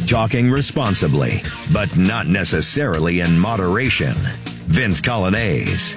Talking responsibly, but not necessarily in moderation. Vince Coglianese.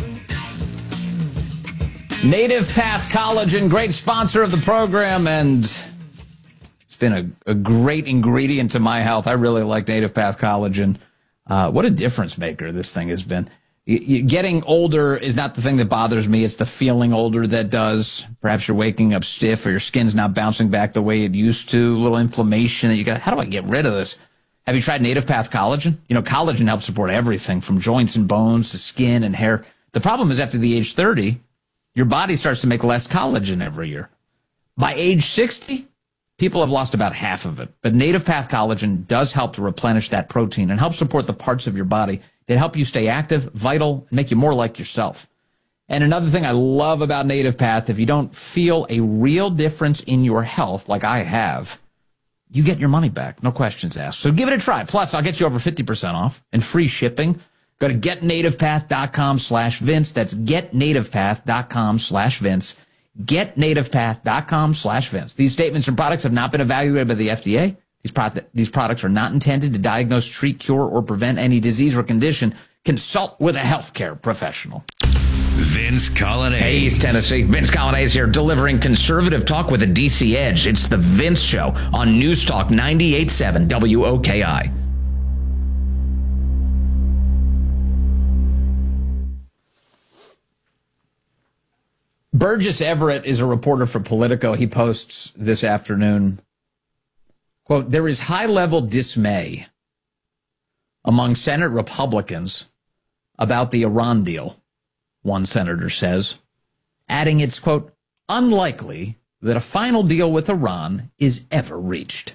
Native Path Collagen, great sponsor of the program, and it's been a great ingredient to my health. I really like Native Path Collagen. What a difference maker this thing has been. Getting older is not the thing that bothers me. It's the feeling older that does. Perhaps you're waking up stiff or your skin's not bouncing back the way it used to. A little inflammation that you got. How do I get rid of this? Have you tried Native Path Collagen? You know, collagen helps support everything from joints and bones to skin and hair. The problem is after the age 30, your body starts to make less collagen every year. By age 60, people have lost about half of it. But Native Path Collagen does help to replenish that protein and help support the parts of your body that help you stay active, vital, and make you more like yourself. And another thing I love about Native Path, if you don't feel a real difference in your health like I have, you get your money back. No questions asked. So give it a try. Plus, I'll get you over 50% off and free shipping. Go to getnativepath.com/Vince. That's getnativepath.com/Vince. Getnativepath.com/Vince. These statements and products have not been evaluated by the FDA. These products are not intended to diagnose, treat, cure, or prevent any disease or condition. Consult with a healthcare professional. Vince Coglianese. Hey, East Tennessee. Vince Coglianese here, delivering conservative talk with a DC edge. It's the Vince Show on News Talk 98.7 WOKI. Burgess Everett is a reporter for Politico. He posts this afternoon, quote, "There is high-level dismay among Senate Republicans about the Iran deal," one senator says, adding it's, quote, "unlikely that a final deal with Iran is ever reached."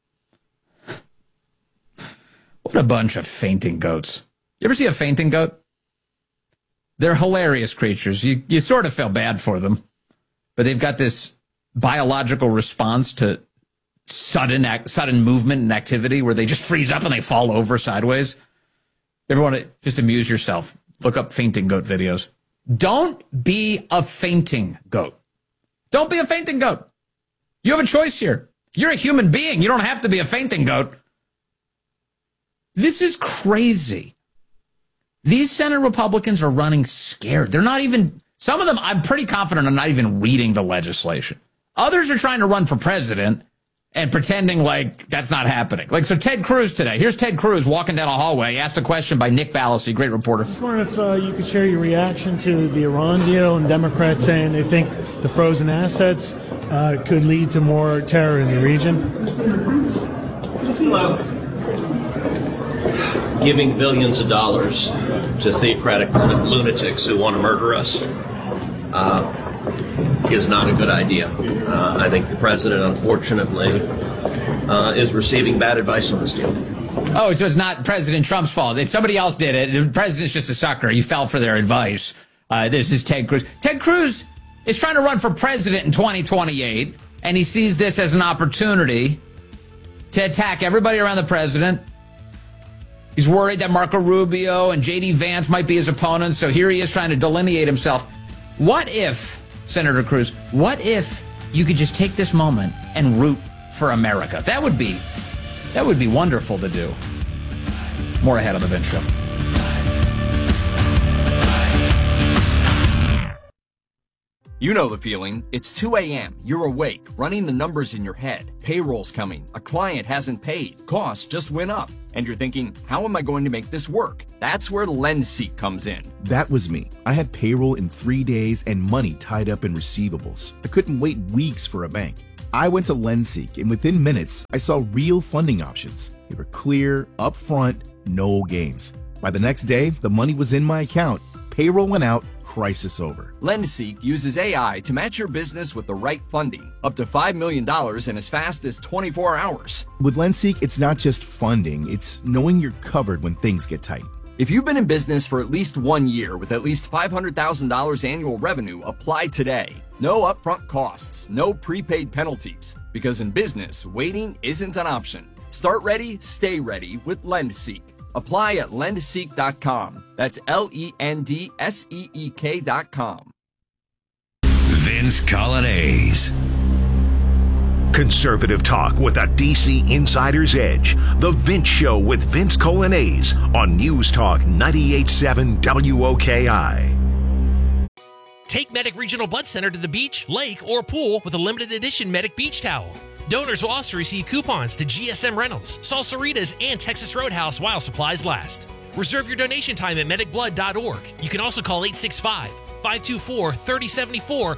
What a bunch of fainting goats. You ever see a fainting goat? They're hilarious creatures. You sort of feel bad for them, but they've got this biological response to sudden movement and activity where they just freeze up and they fall over sideways. You ever want to just amuse yourself? Look up fainting goat videos. Don't be a fainting goat. Don't be a fainting goat. You have a choice here. You're a human being. You don't have to be a fainting goat. This is crazy. These Senate Republicans are running scared. They're not even, some of them, I'm pretty confident are not even reading the legislation. Others are trying to run for president and pretending like that's not happening. Like, so Ted Cruz today. Here's Ted Cruz walking down a hallway, asked a question by Nick Ballasy, great reporter. I just wonder if you could share your reaction to the Iran deal and Democrats saying they think the frozen assets could lead to more terror in the region. Hello. Giving billions of dollars to theocratic lunatics who want to murder us is not a good idea. I think the president, unfortunately, is receiving bad advice on this deal. Oh, so it's not President Trump's fault. Somebody else did it. The president's just a sucker. He fell for their advice. This is Ted Cruz. Ted Cruz is trying to run for president in 2028, and he sees this as an opportunity to attack everybody around the president. He's worried that Marco Rubio and J.D. Vance might be his opponents, so here he is trying to delineate himself. What if, Senator Cruz, what if you could just take this moment and root for America? That would be wonderful to do. More ahead on the Vince Show. You know the feeling. It's 2 a.m. You're awake, running the numbers in your head. Payroll's coming. A client hasn't paid. Costs just went up. And you're thinking, how am I going to make this work? That's where LendSeek comes in. That was me. I had payroll in 3 days and money tied up in receivables. I couldn't wait weeks for a bank. I went to LendSeek, and within minutes, I saw real funding options. They were clear, upfront, no games. By the next day, the money was in my account. Payroll went out. Crisis over. LendSeek uses AI to match your business with the right funding, up to $5 million in as fast as 24 hours. With LendSeek, it's not just funding, it's knowing you're covered when things get tight. If you've been in business for at least 1 year with at least $500,000 annual revenue, apply today. No upfront costs, no prepaid penalties, because in business, waiting isn't an option. Start ready, stay ready with LendSeek. Apply at lendseek.com. That's LENDSEEK.com. Vince Coglianese. Conservative talk with a DC insider's edge. The Vince Show with Vince Colanese on News Talk 98.7 WOKI. Take Medic Regional Blood Center to the beach, lake, or pool with a limited edition Medic Beach Towel. Donors will also receive coupons to GSM Rentals, Salsaritas, and Texas Roadhouse while supplies last. Reserve your donation time at medicblood.org. You can also call 865-524-3074 or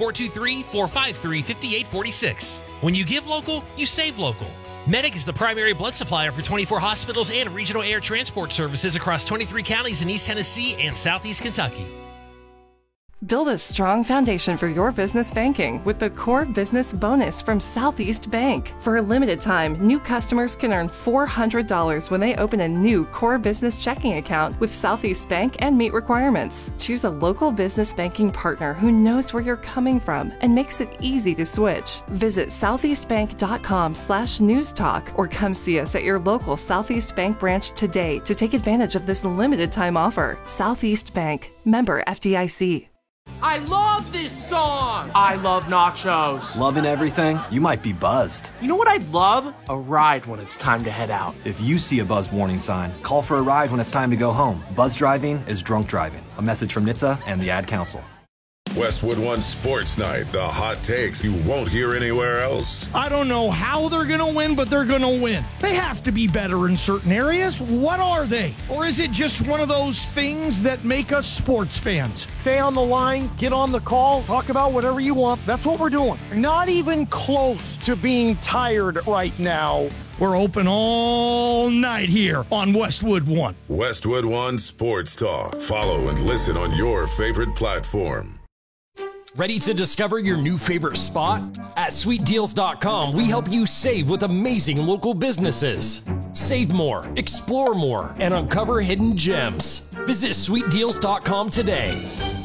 423-453-5846. When you give local, you save local. Medic is the primary blood supplier for 24 hospitals and regional air transport services across 23 counties in East Tennessee and Southeast Kentucky. Build a strong foundation for your business banking with the Core Business Bonus from Southeast Bank. For a limited time, new customers can earn $400 when they open a new Core Business checking account with Southeast Bank and meet requirements. Choose a local business banking partner who knows where you're coming from and makes it easy to switch. Visit southeastbank.com/newstalk or come see us at your local Southeast Bank branch today to take advantage of this limited time offer. Southeast Bank, member FDIC. I love this song! I love nachos. Loving everything? You might be buzzed. You know what I'd love? A ride when it's time to head out. If you see a buzz warning sign, call for a ride when it's time to go home. Buzz driving is drunk driving. A message from NHTSA and the Ad Council. Westwood One Sports Night, the hot takes you won't hear anywhere else. I don't know how they're going to win, but they're going to win. They have to be better in certain areas. What are they? Or is it just one of those things that make us sports fans? Stay on the line, get on the call, talk about whatever you want. That's what we're doing. Not even close to being tired right now. We're open all night here on Westwood One. Westwood One Sports Talk. Follow and listen on your favorite platform. Ready to discover your new favorite spot? At SweetDeals.com, we help you save with amazing local businesses. Save more, explore more, and uncover hidden gems. Visit SweetDeals.com today.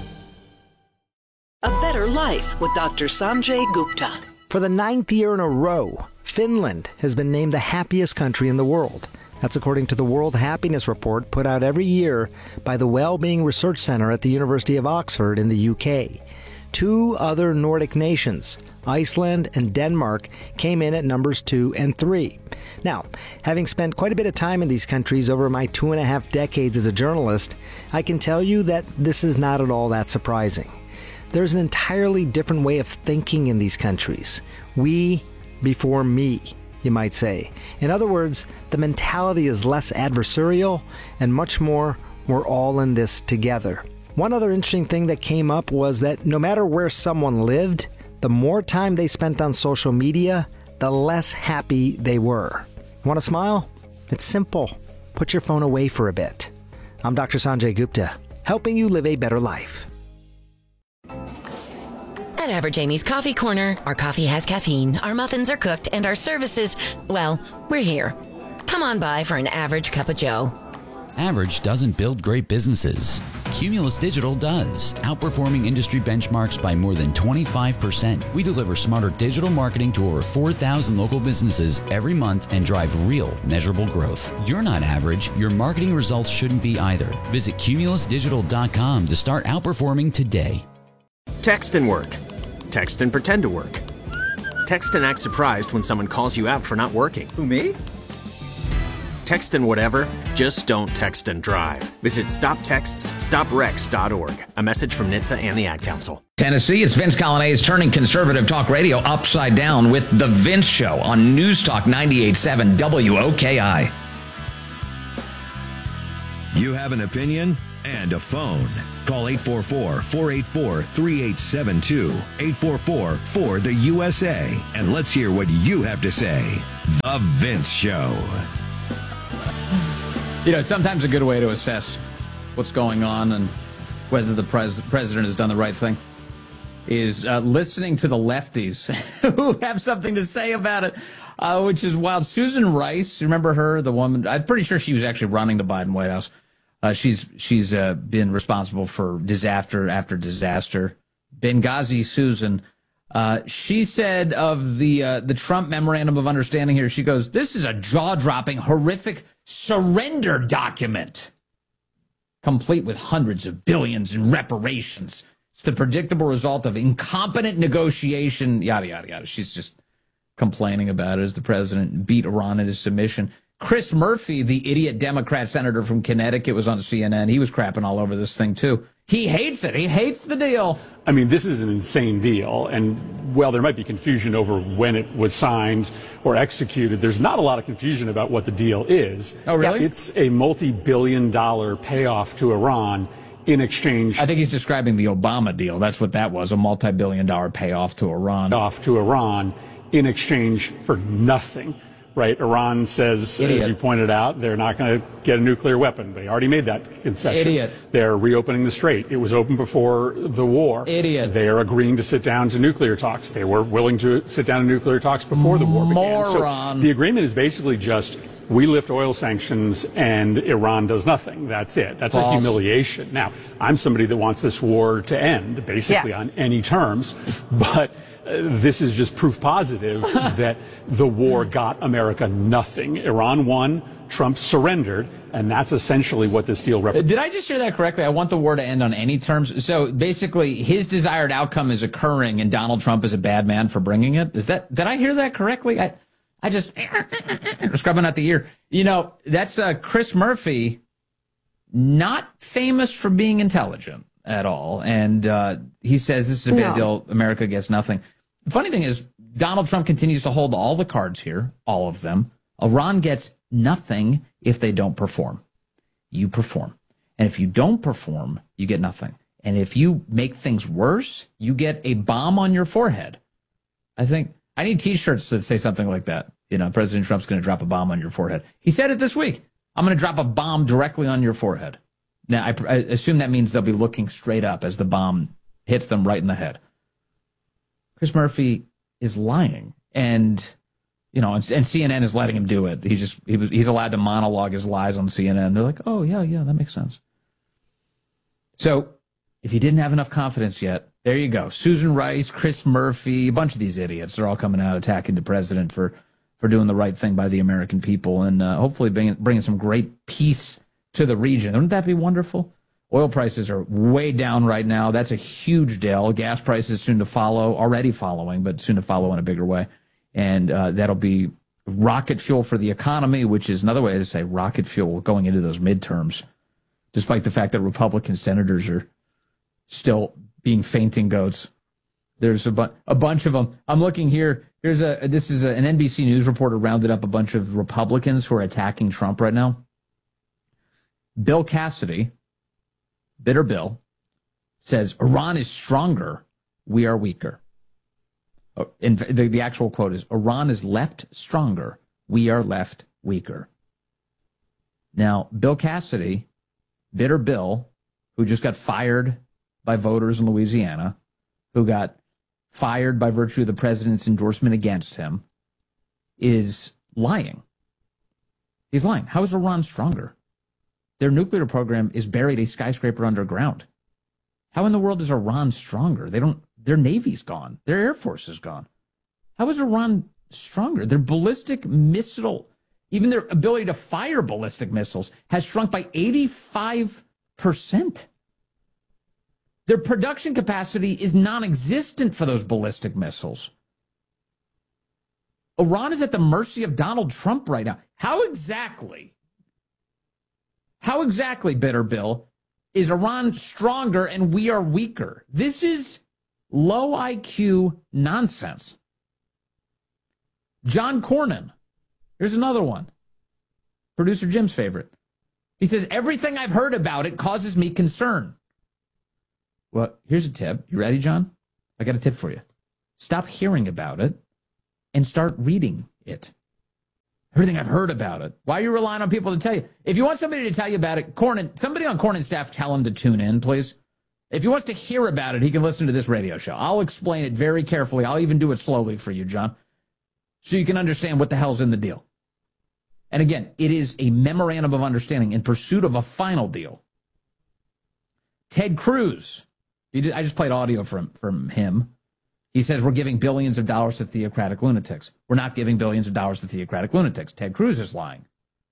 A better life with Dr. Sanjay Gupta. For the 9th year in a row, Finland has been named the happiest country in the world. That's according to the World Happiness Report put out every year by the Wellbeing Research Centre at the University of Oxford in the UK. 2 other Nordic nations, Iceland and Denmark, came in at numbers 2 and 3. Now, having spent quite a bit of time in these countries over my 2.5 decades as a journalist, I can tell you that this is not at all that surprising. There's an entirely different way of thinking in these countries. We before me, you might say. In other words, the mentality is less adversarial and much more, we're all in this together. One other interesting thing that came up was that no matter where someone lived, the more time they spent on social media, the less happy they were. Want to smile? It's simple. Put your phone away for a bit. I'm Dr. Sanjay Gupta, helping you live a better life. At Average Amy's Coffee Corner, our coffee has caffeine, our muffins are cooked, and our services, well, we're here. Come on by for an average cup of joe. Average doesn't build great businesses. Cumulus Digital does, outperforming industry benchmarks by more than 25%. We deliver smarter digital marketing to over 4,000 local businesses every month and drive real, measurable growth. You're not average. Your marketing results shouldn't be either. Visit cumulusdigital.com to start outperforming today. Text and work. Text and pretend to work. Text and act surprised when someone calls you out for not working. Who, me? Text and whatever, just don't text and drive. Visit StopTextsStopWrecks.org. A message from NHTSA and the Ad Council. Tennessee, it's Vince Colanese turning conservative talk radio upside down with The Vince Show on News Talk 98.7 WOKI. You have an opinion and a phone. Call 844-484-3872, 844-4-THE-USA, and let's hear what you have to say. The Vince Show. You know, sometimes a good way to assess what's going on and whether the president has done the right thing is listening to the lefties who have something to say about it, which is wild. Susan Rice, remember her, the woman? I'm pretty sure she was actually running the Biden White House. She's been responsible for disaster after disaster. Benghazi Susan. She said of the Trump Memorandum of Understanding here, she goes, "This is a jaw-dropping, horrific surrender document, complete with hundreds of billions in reparations. It's the predictable result of incompetent negotiation," yada, yada, yada. She's just complaining about it as the president beat Iran into submission. Chris Murphy, the idiot Democrat senator from Connecticut, was on CNN. He was crapping all over this thing, too. He hates it. He hates the deal. I mean, this is an insane deal. And, well, there might be confusion over when it was signed or executed. There's not a lot of confusion about what the deal is. Oh, really? It's a multi-billion-dollar payoff to Iran in exchange. I think he's describing the Obama deal. That's what that was, a multi-billion-dollar payoff to Iran. Off to Iran in exchange for nothing. Right, Iran says, Idiot. as you pointed out, they're not going to get a nuclear weapon. They already made that concession. Idiot. They're reopening the strait. It was open before the war. Idiot. They are agreeing to sit down to nuclear talks. They were willing to sit down to nuclear talks before the war began. Moron. So the agreement is basically just, we lift oil sanctions and Iran does nothing. That's it. That's False. a humiliation. Now, I'm somebody that wants this war to end, basically on any terms, but this is just proof positive that the war got America nothing. Iran won, Trump surrendered, and that's essentially what this deal represents. Did I just hear that correctly? I want the war to end on any terms. So basically, his desired outcome is occurring, and Donald Trump is a bad man for bringing it. Did I hear that correctly? I just scrubbing out the ear. You know, that's Chris Murphy, not famous for being intelligent at all. And he says this is a bad deal. America gets nothing. The funny thing is, Donald Trump continues to hold all the cards here, all of them. Iran gets nothing if they don't perform. You perform. And if you don't perform, you get nothing. And if you make things worse, you get a bomb on your forehead. I think I need T-shirts that say something like that. You know, President Trump's going to drop a bomb on your forehead. He said it this week. I'm going to drop a bomb directly on your forehead. Now, I assume that means they'll be looking straight up as the bomb hits them right in the head. Chris Murphy is lying, and you know, and CNN is letting him do it. He's allowed to monologue his lies on CNN. They're like, oh yeah, that makes sense. So, if you didn't have enough confidence yet, there you go. Susan Rice, Chris Murphy, a bunch of these idiots are all coming out attacking the president for doing the right thing by the American people, and hopefully bringing some great peace to the region. Wouldn't that be wonderful? Oil prices are way down right now. That's a huge deal. Gas prices soon to follow, already following, but soon to follow in a bigger way. And that'll be rocket fuel for the economy, which is another way to say rocket fuel going into those midterms, despite the fact that Republican senators are still being fainting goats. There's a bunch of them. I'm looking here. This is an NBC News reporter rounded up a bunch of Republicans who are attacking Trump right now. Bill Cassidy, Bitter Bill, says, Iran is stronger, we are weaker. And the actual quote is, Iran is left stronger, we are left weaker. Now, Bill Cassidy, Bitter Bill, who just got fired by voters in Louisiana, who got fired by virtue of the president's endorsement against him, is lying. He's lying. How is Iran stronger? Their nuclear program is buried a skyscraper underground. How in the world is Iran stronger? Their Navy's gone. Their Air Force is gone. How is Iran stronger? Their ballistic missile, even their ability to fire ballistic missiles, has shrunk by 85%. Their production capacity is non-existent for those ballistic missiles. Iran is at the mercy of Donald Trump right now. How exactly, Bitter Bill, is Iran stronger and we are weaker? This is low IQ nonsense. John Cornyn, here's another one. Producer Jim's favorite. He says, everything I've heard about it causes me concern. Well, here's a tip. You ready, John? I got a tip for you. Stop hearing about it and start reading it. Everything I've heard about it. Why are you relying on people to tell you? If you want somebody to tell you about it, somebody on Cornyn's staff, tell him to tune in, please. If he wants to hear about it, he can listen to this radio show. I'll explain it very carefully. I'll even do it slowly for you, John, so you can understand what the hell's in the deal. And again, it is a memorandum of understanding in pursuit of a final deal. Ted Cruz, I just played audio from him. He says we're giving billions of dollars to theocratic lunatics. We're not giving billions of dollars to theocratic lunatics. Ted Cruz is lying.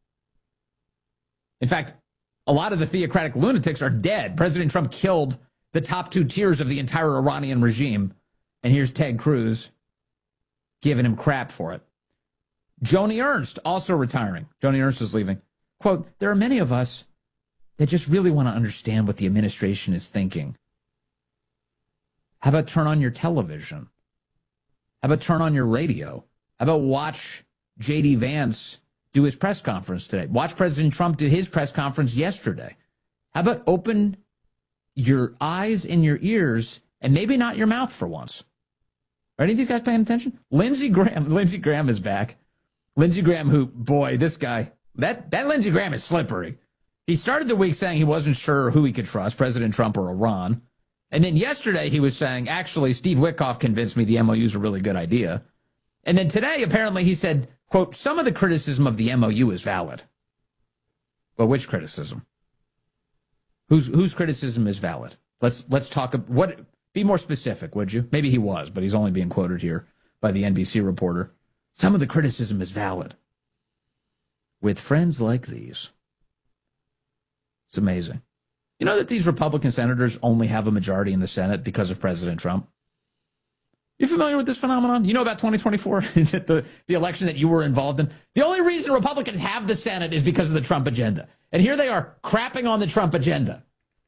In fact, a lot of the theocratic lunatics are dead. President Trump killed the top two tiers of the entire Iranian regime. And here's Ted Cruz giving him crap for it. Joni Ernst, also retiring. Joni Ernst is leaving. Quote, there are many of us that just really want to understand what the administration is thinking. How about turn on your television? How about turn on your radio? How about watch J.D. Vance do his press conference today? Watch President Trump do his press conference yesterday. How about open your eyes and your ears and maybe not your mouth for once? Are any of these guys paying attention? Lindsey Graham is back. Lindsey Graham, who, boy, this guy, that Lindsey Graham is slippery. He started the week saying he wasn't sure who he could trust, President Trump or Iran. And then yesterday he was saying, actually, Steve Witkoff convinced me the MOU is a really good idea. And then today, apparently, he said, quote, some of the criticism of the MOU is valid. Well, which criticism? Whose criticism is valid? Let's talk about what. Be more specific, would you? Maybe he was, but he's only being quoted here by the NBC reporter. Some of the criticism is valid. With friends like these. It's amazing. You know that these Republican senators only have a majority in the Senate because of President Trump? You familiar with this phenomenon? You know about 2024, the election that you were involved in? The only reason Republicans have the Senate is because of the Trump agenda. And here they are crapping on the Trump agenda.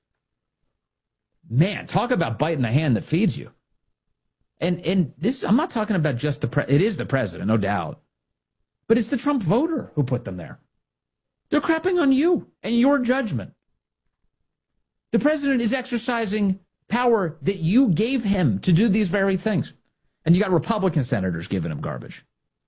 Man, talk about biting the hand that feeds you. And this, I'm not talking about just it is the president, no doubt. But it's the Trump voter who put them there. They're crapping on you and your judgment. The president is exercising power that you gave him to do these very things. And you got Republican senators giving him garbage.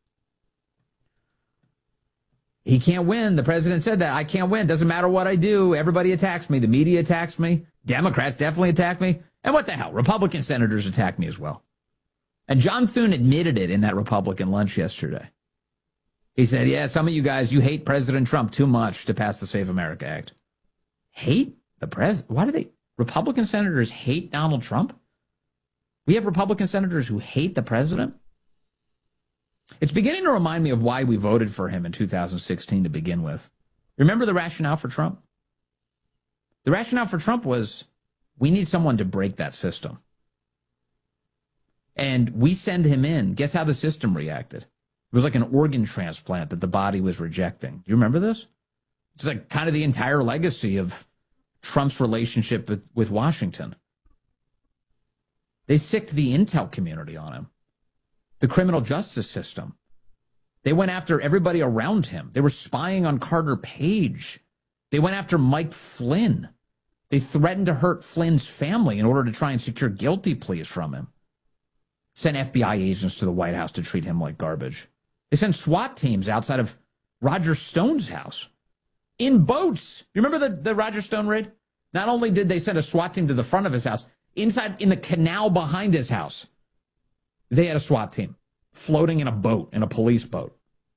He can't win. The president said that. I can't win. Doesn't matter what I do. Everybody attacks me. The media attacks me. Democrats definitely attack me. And what the hell? Republican senators attack me as well. And John Thune admitted it in that Republican lunch yesterday. He said, yeah, some of you guys, you hate President Trump too much to pass the Save America Act. Hate the president? Why do Republican senators hate Donald Trump? We have Republican senators who hate the president? It's beginning to remind me of why we voted for him in 2016 to begin with. Remember the rationale for Trump? The rationale for Trump was we need someone to break that system. And we send him in. Guess how the system reacted? It was like an organ transplant that the body was rejecting. Do you remember this? It's like kind of the entire legacy of Trump's relationship with Washington. They sicked the intel community on him. The criminal justice system. They went after everybody around him. They were spying on Carter Page. They went after Mike Flynn. They threatened to hurt Flynn's family in order to try and secure guilty pleas from him. Sent FBI agents to the White House to treat him like garbage. They sent SWAT teams outside of Roger Stone's house in boats. You remember the Roger Stone raid? Not only did they send a SWAT team to the front of his house, inside in the canal behind his house, they had a SWAT team floating in a boat, in a police boat,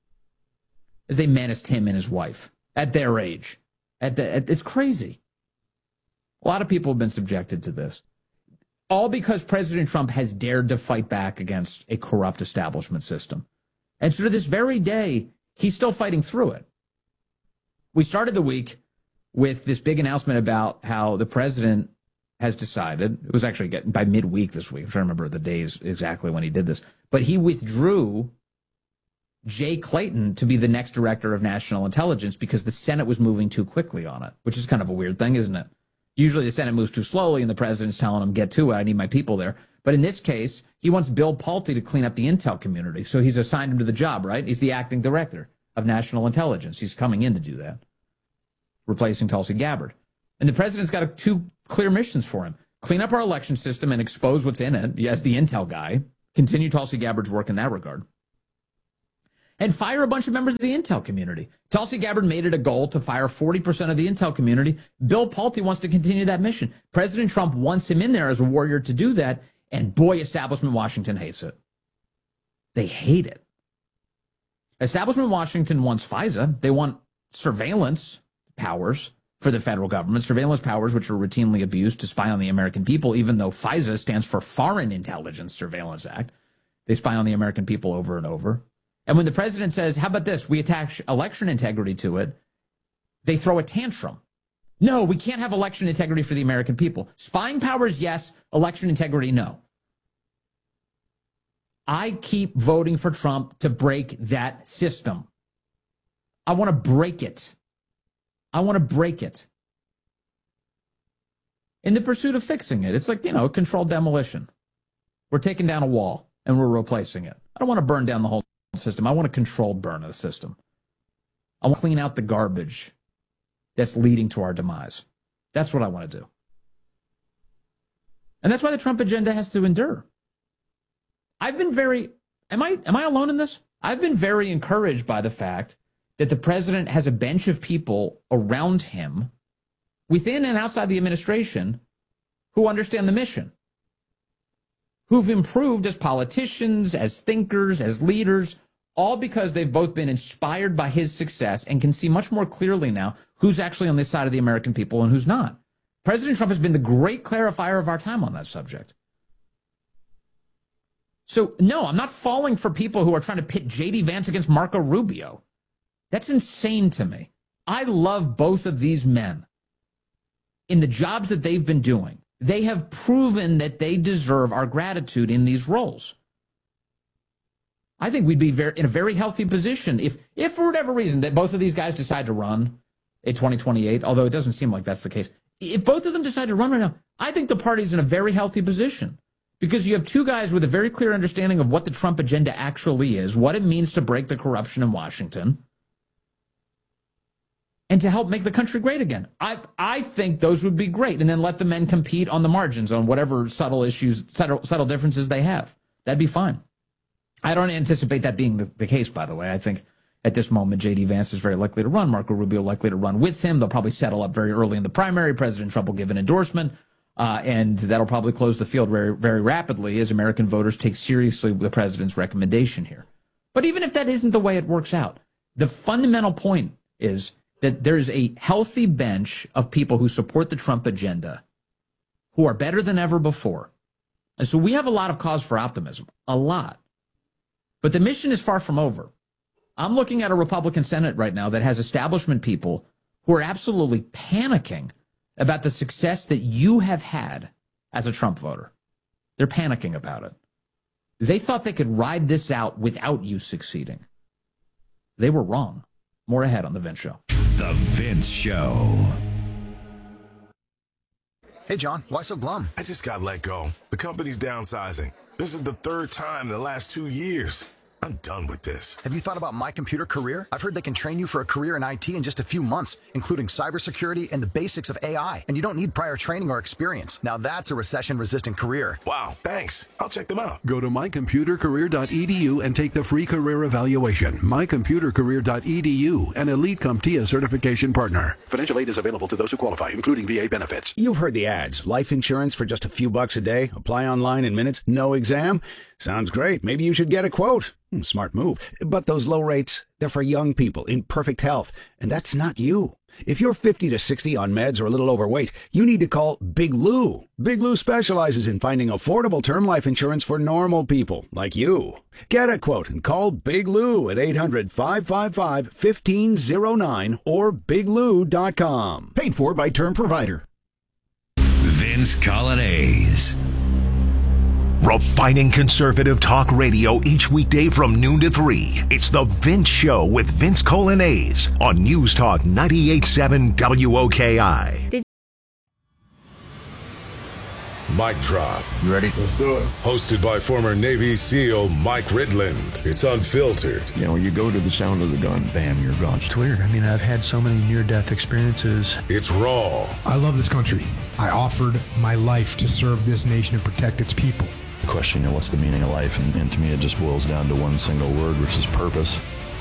as they menaced him and his wife at their age. It's crazy. A lot of people have been subjected to this. All because President Trump has dared to fight back against a corrupt establishment system. And so to this very day, he's still fighting through it. We started the week with this big announcement about how the president has decided, it was actually by midweek this week, I'm trying to remember the days exactly when he did this, but he withdrew Jay Clayton to be the next director of national intelligence because the Senate was moving too quickly on it, which is kind of a weird thing, isn't it? Usually the Senate moves too slowly and the president's telling them, get to it, I need my people there. But in this case, he wants Bill Pulte to clean up the intel community. So he's assigned him to the job, right? He's the acting director of national intelligence. He's coming in to do that, replacing Tulsi Gabbard. And the president's got two clear missions for him. Clean up our election system and expose what's in it as the intel guy. Continue Tulsi Gabbard's work in that regard. And fire a bunch of members of the intel community. Tulsi Gabbard made it a goal to fire 40% of the intel community. Bill Pulte wants to continue that mission. President Trump wants him in there as a warrior to do that. And boy, establishment Washington hates it. They hate it. Establishment Washington wants FISA. They want surveillance powers for the federal government, surveillance powers which are routinely abused to spy on the American people, even though FISA stands for Foreign Intelligence Surveillance Act. They spy on the American people over and over. And when the president says, how about this? We attach election integrity to it. They throw a tantrum. No, we can't have election integrity for the American people. Spying powers, yes. Election integrity, no. I keep voting for Trump to break that system. I want to break it. I want to break it. In the pursuit of fixing it. It's like, controlled demolition. We're taking down a wall and we're replacing it. I don't want to burn down the whole system. I want a controlled burn of the system. I want to clean out the garbage that's leading to our demise. That's what I want to do. And that's why the Trump agenda has to endure. I've been am I alone in this? I've been very encouraged by the fact that the president has a bench of people around him within and outside the administration who understand the mission, who've improved as politicians, as thinkers, as leaders, all because they've both been inspired by his success and can see much more clearly now who's actually on this side of the American people and who's not. President Trump has been the great clarifier of our time on that subject. So, no, I'm not falling for people who are trying to pit J.D. Vance against Marco Rubio. That's insane to me. I love both of these men. In the jobs that they've been doing, they have proven that they deserve our gratitude in these roles. I think we'd be in a very healthy position if for whatever reason that both of these guys decide to run in 2028, although it doesn't seem like that's the case. If both of them decide to run right now, I think the party's in a very healthy position because you have two guys with a very clear understanding of what the Trump agenda actually is, what it means to break the corruption in Washington, and to help make the country great again. I think those would be great, and then let the men compete on the margins on whatever subtle issues, subtle differences they have. That'd be fine. I don't anticipate that being the case, by the way. I think at this moment, J.D. Vance is very likely to run. Marco Rubio likely to run with him. They'll probably settle up very early in the primary. President Trump will give an endorsement, and that'll probably close the field very, very rapidly as American voters take seriously the president's recommendation here. But even if that isn't the way it works out, the fundamental point is that there's a healthy bench of people who support the Trump agenda who are better than ever before. And so we have a lot of cause for optimism, a lot. But the mission is far from over. I'm looking at a Republican Senate right now that has establishment people who are absolutely panicking about the success that you have had as a Trump voter. They're panicking about it. They thought they could ride this out without you succeeding. They were wrong. More ahead on The Vince Show. The Vince Show. Hey, John, why so glum? I just got let go. The company's downsizing. This is the third time in the last 2 years. I'm done with this. Have you thought about My Computer Career? I've heard they can train you for a career in IT in just a few months, including cybersecurity and the basics of AI. And you don't need prior training or experience. Now that's a recession-resistant career. Wow, thanks. I'll check them out. Go to mycomputercareer.edu and take the free career evaluation. mycomputercareer.edu, an Elite CompTIA certification partner. Financial aid is available to those who qualify, including VA benefits. You've heard the ads. Life insurance for just a few bucks a day. Apply online in minutes. No exam. Sounds great. Maybe you should get a quote. Smart move. But those low rates, they're for young people in perfect health. And that's not you. If you're 50 to 60 on meds or a little overweight, you need to call Big Lou. Big Lou specializes in finding affordable term life insurance for normal people like you. Get a quote and call Big Lou at 800-555-1509 or biglou.com. Paid for by Term Provider. Vince Colonnese. Refining conservative talk radio each weekday from noon to 3. It's The Vince Show with Vince Colonnese on News Talk 98.7 WOKI. Mic drop. You ready? Let's do it. Hosted by former Navy SEAL Mike Ridland. It's unfiltered. You know, you go to the sound of the gun, bam, you're gone. It's weird. I mean, I've had so many near-death experiences. It's raw. I love this country. I offered my life to serve this nation and protect its people. The question, what's the meaning of life? And to me, it just boils down to one single word, which is purpose.